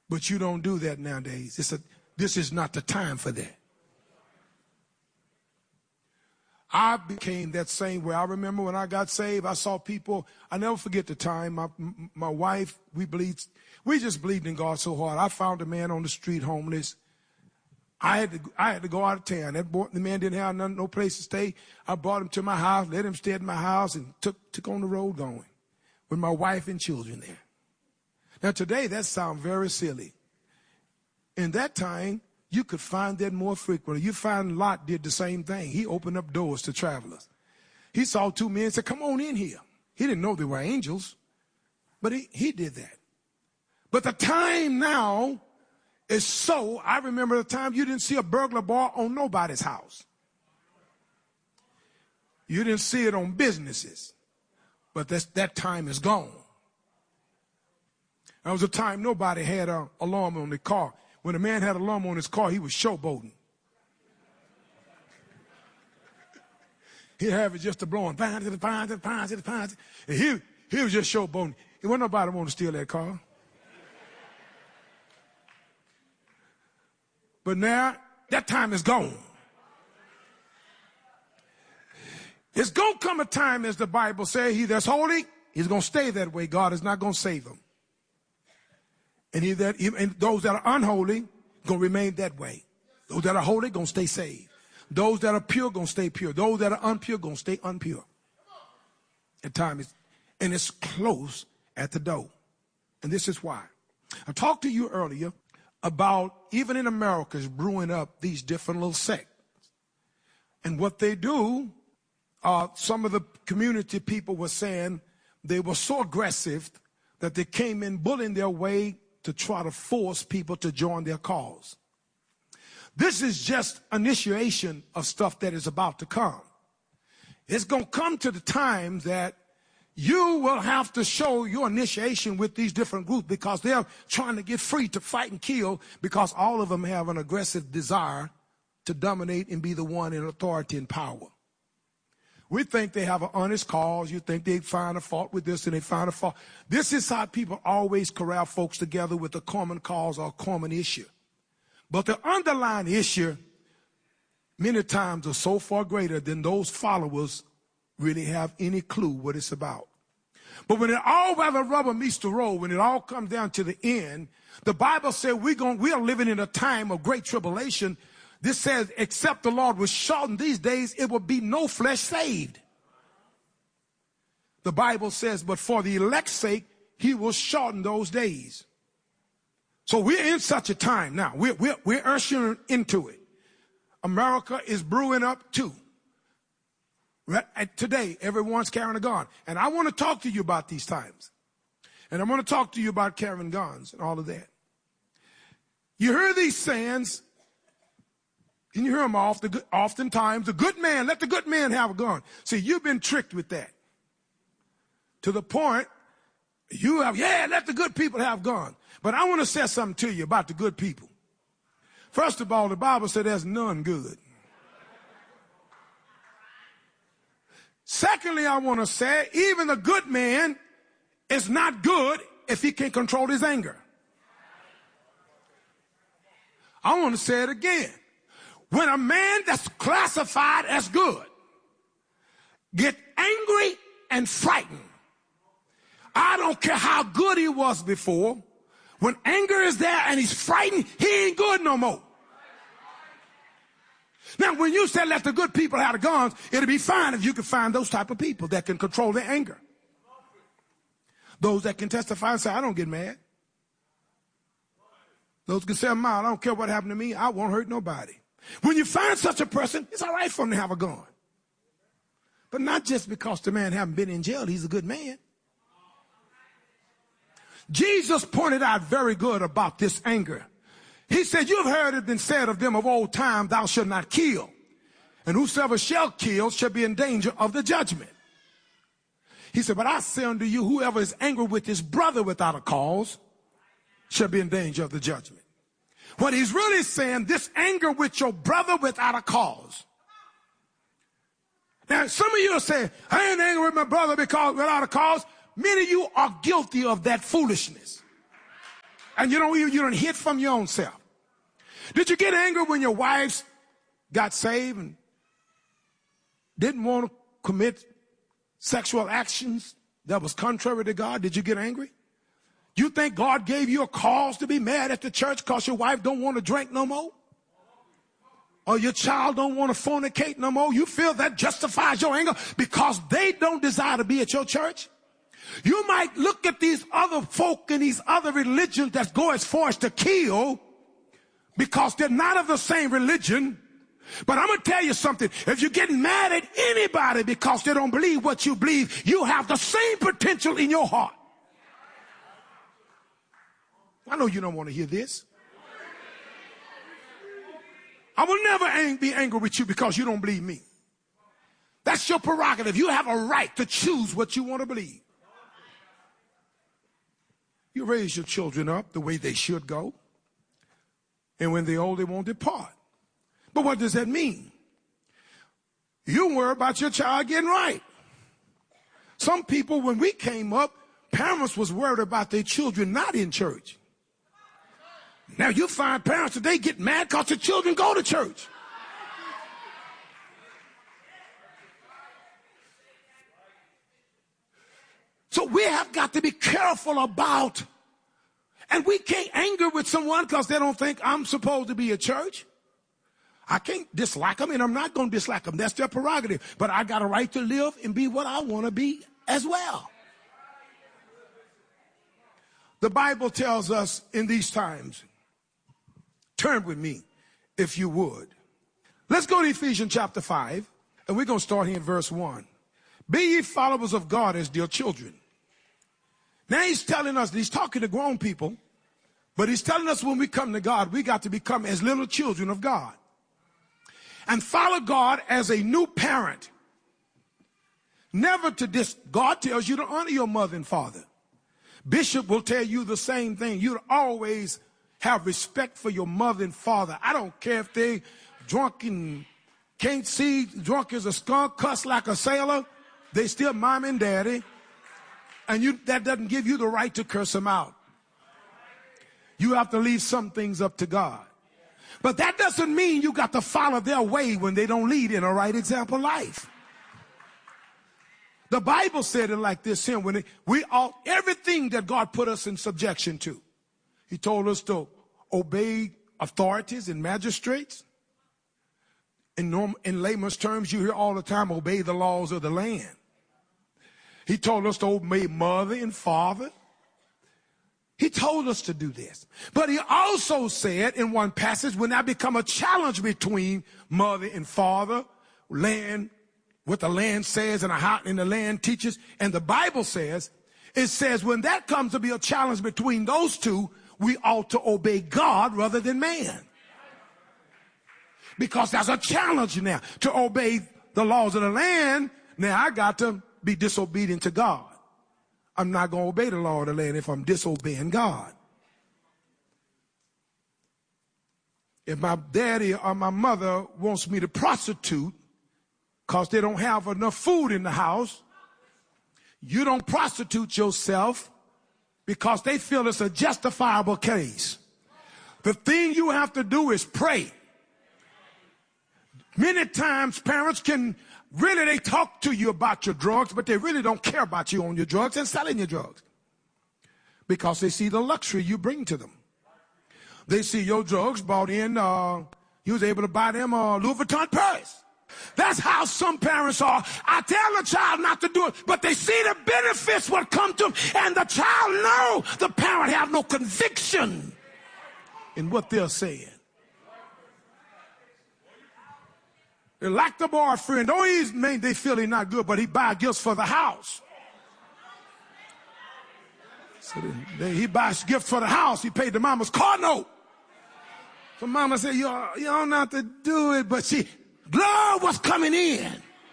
But you don't do that nowadays. This is not the time for that. I became that same way. I remember when I got saved, I saw people. I never forget the time. My wife, we just believed in God so hard. I found a man on the street homeless. I had to go out of town. The man didn't have no place to stay. I brought him to my house, let him stay at my house, and took on the road going with my wife and children there. Now today that sounds very silly. In that time, you could find that more frequently. You find Lot did the same thing. He opened up doors to travelers. He saw two men and said, come on in here. He didn't know they were angels, but he did that. But the time now is so, I remember the time you didn't see a burglar bar on nobody's house. You didn't see it on businesses, but that time is gone. There was a time nobody had an alarm on their car. When a man had an alarm on his car, he was showboating. He'd have it just to blow on. And he was just showboating. There wasn't nobody want to steal that car. But now, that time is gone. It's going to come a time, as the Bible says, he that's holy, he's going to stay that way. God is not going to save him. And those that are unholy, going to remain that way. Those that are holy, going to stay saved. Those that are pure, going to stay pure. Those that are unpure, going to stay unpure. And time is, and it's close at the door. And this is why. I talked to you earlier about, even in America, is brewing up these different little sects. And what they do, some of the community people were saying they were so aggressive that they came in bullying their way to try to force people to join their cause. This is just initiation of stuff that is about to come. It's going to come to the time that you will have to show your initiation with these different groups because they're trying to get free to fight and kill because all of them have an aggressive desire to dominate and be the one in authority and power. We think they have an honest cause. You think they find a fault with this and they find a fault. This is how people always corral folks together with a common cause or a common issue. But the underlying issue many times are so far greater than those followers really have any clue what it's about. But when it all rather rubber meets the road, when it all comes down to the end, the Bible says we are living in a time of great tribulation. This says, except the Lord will shorten these days, it will be no flesh saved. The Bible says, but for the elect's sake, he will shorten those days. So we're in such a time now. We're ushering into it. America is brewing up too. Today, everyone's carrying a gun. And I want to talk to you about these times. And I want to talk to you about carrying guns and all of that. You hear these sayings. Can you hear them oftentimes? The good man, let the good man have a gun. See, you've been tricked with that. To the point, let the good people have guns. But I want to say something to you about the good people. First of all, the Bible said there's none good. Secondly, I want to say, even the good man is not good if he can't control his anger. I want to say it again. When a man that's classified as good get angry and frightened, I don't care how good he was before, when anger is there and he's frightened, he ain't good no more. Now, when you say let the good people have the guns, it'll be fine if you can find those type of people that can control their anger. Those that can testify and say, I don't get mad. Those can say, I don't care what happened to me. I won't hurt nobody. When you find such a person, it's all right for him to have a gun. But not just because the man haven't been in jail, he's a good man. Jesus pointed out very good about this anger. He said, you've heard it been said of them of old time, thou shalt not kill. And whosoever shall kill shall be in danger of the judgment. He said, but I say unto you, whoever is angry with his brother without a cause shall be in danger of the judgment. What he's really saying, this anger with your brother without a cause. Now, some of you are saying, I ain't angry with my brother because without a cause. Many of you are guilty of that foolishness. And you don't hid from your own self. Did you get angry when your wives got saved and didn't want to commit sexual actions that was contrary to God? Did you get angry? You think God gave you a cause to be mad at the church because your wife don't want to drink no more? Or your child don't want to fornicate no more? You feel that justifies your anger because they don't desire to be at your church? You might look at these other folk in these other religions that go as far as to kill because they're not of the same religion. But I'm going to tell you something. If you're getting mad at anybody because they don't believe what you believe, you have the same potential in your heart. I know you don't want to hear this. I will never be angry with you because you don't believe me. That's your prerogative. You have a right to choose what you want to believe. You raise your children up the way they should go. And when they're old, they won't depart. But what does that mean? You worry about your child getting right. Some people, when we came up, parents was worried about their children not in church. Now you find parents today get mad because their children go to church. So we have got to be careful about, and we can't anger with someone because they don't think I'm supposed to be at church. I can't dislike them, and I'm not going to dislike them. That's their prerogative. But I got a right to live and be what I want to be as well. The Bible tells us in these times, turn with me, if you would. Let's go to Ephesians chapter 5, and we're going to start here in verse 1. Be ye followers of God as dear children. Now he's telling us, he's talking to grown people, but he's telling us when we come to God, we got to become as little children of God. And follow God as a new parent. Never to God tells you to honor your mother and father. Bishop will tell you the same thing. You always have respect for your mother and father. I don't care if they drunk and can't see, drunk as a skunk, cuss like a sailor. They still mom and daddy. And that doesn't give you the right to curse them out. You have to leave some things up to God. But that doesn't mean you got to follow their way when they don't lead in a right example life. The Bible said it like this here, when everything that God put us in subjection to. He told us to obey authorities and magistrates. In layman's terms, you hear all the time, obey the laws of the land. He told us to obey mother and father. He told us to do this. But he also said in one passage, when that become a challenge between mother and father, land, what the land says and the land teaches, and the Bible says, it says when that comes to be a challenge between those two, we ought to obey God rather than man. Because there's a challenge now to obey the laws of the land. Now I got to be disobedient to God. I'm not going to obey the law of the land if I'm disobeying God. If my daddy or my mother wants me to prostitute because they don't have enough food in the house, you don't prostitute yourself because they feel it's a justifiable case. The thing you have to do is pray. Many times parents they talk to you about your drugs, but they really don't care about you on your drugs and selling your drugs. Because they see the luxury you bring to them. They see your drugs bought in, you was able to buy them a Louis Vuitton purse. That's how some parents are. I tell the child not to do it, but they see the benefits what come to them, and the child knows the parent have no conviction in what they're saying. They like the boyfriend. They feel he's not good, but he buy gifts for the house. So he buys gifts for the house. He paid the mama's car note. So mama said, you don't have to do it, but blood was coming in.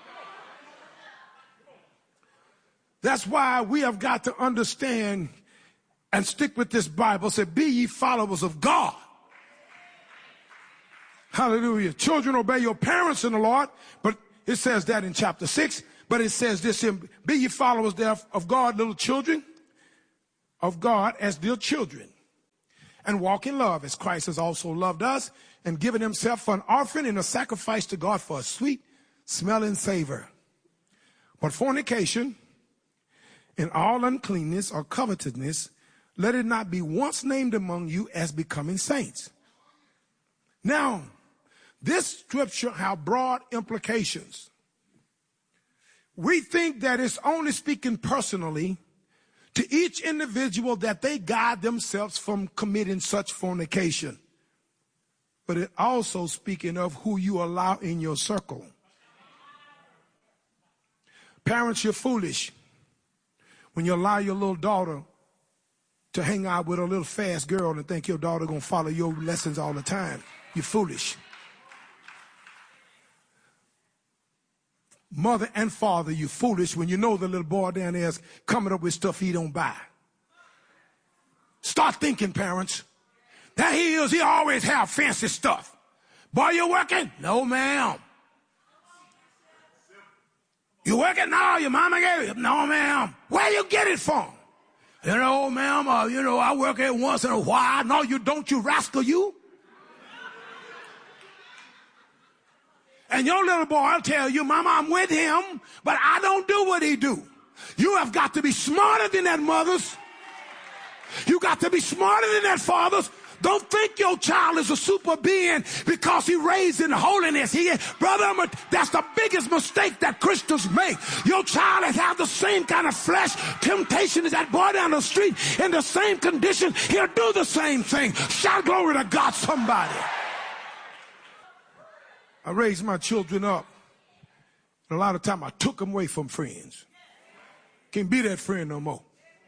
That's why we have got to understand and stick with this Bible. Say, be ye followers of God. Hallelujah. Children, obey your parents in the Lord. But it says that in chapter 6. But it says this in, be ye followers of God, little children, of God as dear children. and walk in love as Christ has also loved us and given himself for an offering and a sacrifice to God for a sweet smelling savor. But fornication and all uncleanness or covetousness, let it not be once named among you as becoming saints. Now, this scripture has broad implications. We think that it's only speaking personally to each individual that they guide themselves from committing such fornication. But it also speaking of who you allow in your circle. Parents, you're foolish when you allow your little daughter to hang out with a little fast girl and think your daughter gonna follow your lessons all the time. You're foolish. Mother and father, you foolish when you know the little boy down there is coming up with stuff he don't buy. Start thinking, parents. There he is, he always have fancy stuff. Boy, you working? No, ma'am. You working? No, your mama gave it. No, ma'am. Where you get it from? You know, ma'am, I work it once in a while. No, you don't, you rascal, you. And your little boy will tell you, Mama, I'm with him, but I don't do what he do. You have got to be smarter than that, mothers. You got to be smarter than that, fathers. Don't think your child is a super being because he raised in holiness. Brother, that's the biggest mistake that Christians make. Your child has had the same kind of flesh temptation as that boy down the street in the same condition. He'll do the same thing. Shout glory to God, somebody. I raised my children up. And a lot of time I took them away from friends. Can't be that friend no more.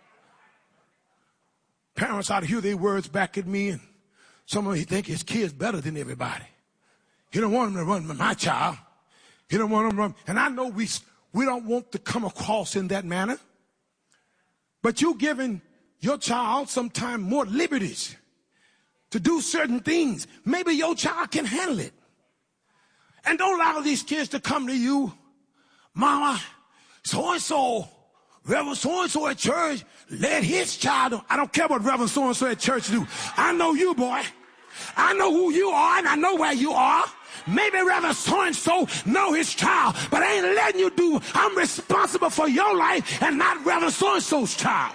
Parents ought to hear their words back at me, and some of them think his kid's better than everybody. He don't want them to run with my child. He don't want them to run. And I know we don't want to come across in that manner. But you're giving your child sometimes more liberties to do certain things. Maybe your child can handle it. And don't allow these kids to come to you, Mama, so-and-so, Reverend so-and-so at church led his child. I don't care what Reverend so-and-so at church do. I know you, boy. I know who you are, and I know where you are. Maybe Reverend so-and-so know his child, but I ain't letting you do. I'm responsible for your life and not Reverend so-and-so's child.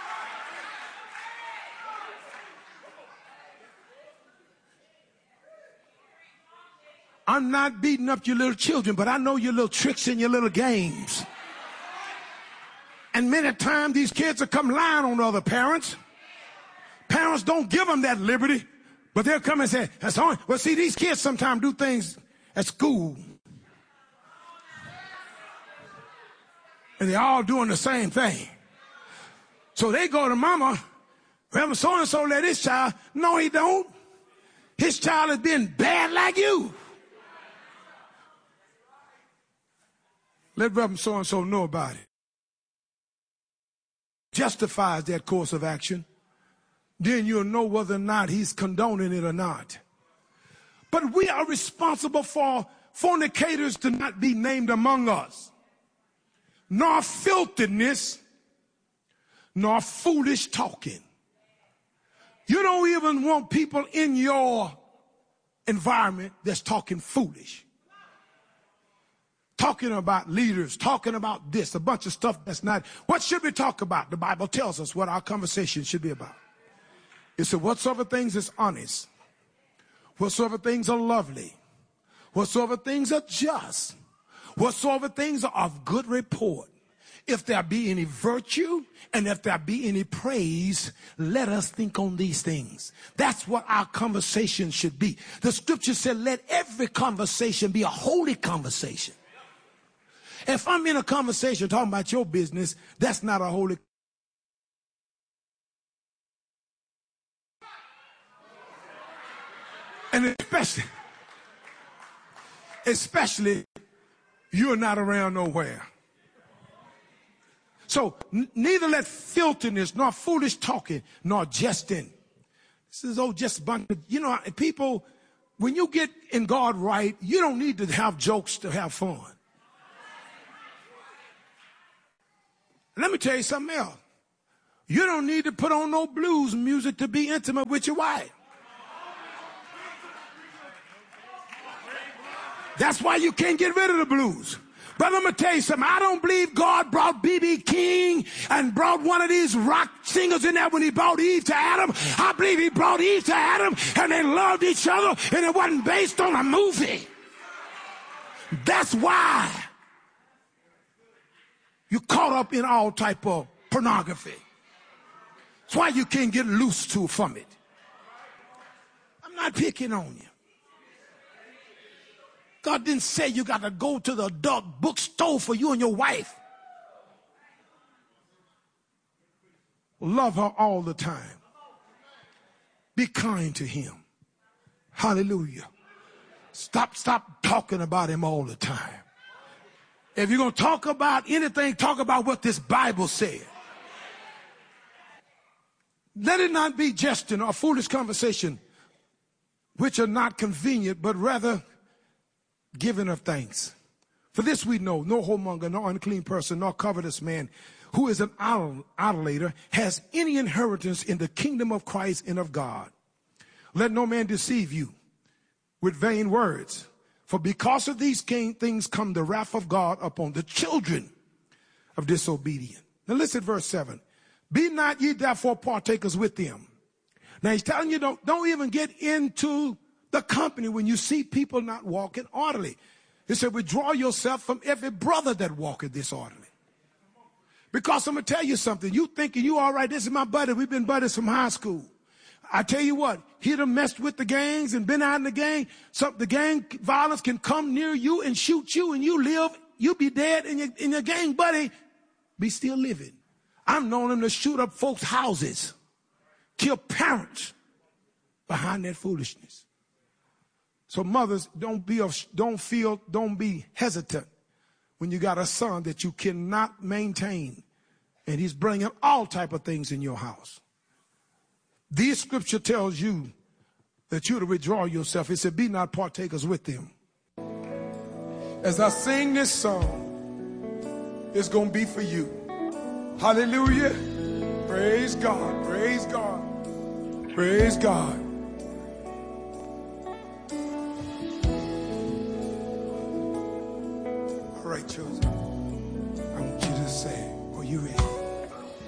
I'm not beating up your little children, but I know your little tricks and your little games. And many times these kids will come lying on other parents. Parents don't give them that liberty, but they'll come and say, well, see, these kids sometimes do things at school. And they're all doing the same thing. So they go to Mama, Reverend so-and-so let his child. No, he don't. His child has been bad like you. Let Reverend so-and-so know about it. Justifies that course of action. Then you'll know whether or not he's condoning it or not. But we are responsible for fornicators to not be named among us. Nor filthiness, nor foolish talking. You don't even want people in your environment that's talking foolish. Talking about leaders, talking about this, a bunch of stuff that's not. What should we talk about? The Bible tells us what our conversation should be about. It said, whatsoever things is honest, whatsoever things are lovely, whatsoever things are just, whatsoever things are of good report, if there be any virtue and if there be any praise, let us think on these things. That's what our conversation should be. The scripture said, let every conversation be a holy conversation. If I'm in a conversation talking about your business, that's not a holy. And especially, you're not around nowhere. So neither let filthiness, nor foolish talking, nor jesting. This is just a bunch of, people, when you get in God right, you don't need to have jokes to have fun. Let me tell you something else. You don't need to put on no blues music to be intimate with your wife. That's why you can't get rid of the blues. Brother, I'm going to tell you something. I don't believe God brought B.B. King and brought one of these rock singers in there when he brought Eve to Adam. I believe he brought Eve to Adam and they loved each other and it wasn't based on a movie. That's why you're caught up in all type of pornography. That's why you can't get loose from it. I'm not picking on you. God didn't say you got to go to the adult bookstore for you and your wife. Love her all the time. Be kind to him. Hallelujah. Stop talking about him all the time. If you're going to talk about anything, talk about what this Bible said. Let it not be jesting or foolish conversation, which are not convenient, but rather giving of thanks. For this we know, no whoremonger, no unclean person, nor covetous man who is an idolater has any inheritance in the kingdom of Christ and of God. Let no man deceive you with vain words. For because of these things come the wrath of God upon the children of disobedience. Now listen to verse 7. Be not ye therefore partakers with them. Now he's telling you don't even get into the company when you see people not walking orderly. He said, withdraw yourself from every brother that walketh disorderly. Because I'm going to tell you something. You thinking you all right. This is my buddy. We've been buddies from high school. I tell you what, he'd have messed with the gangs and been out in the gang. So the gang violence can come near you and shoot you and you be dead and your gang buddy be still living. I've known him to shoot up folks' houses, kill parents behind that foolishness. So mothers, don't be hesitant when you got a son that you cannot maintain and he's bringing all type of things in your house. This scripture tells you that you're to withdraw yourself. It said, be not partakers with them. As I sing this song, it's going to be for you. Hallelujah. Praise God. Praise God. Praise God. All right, children.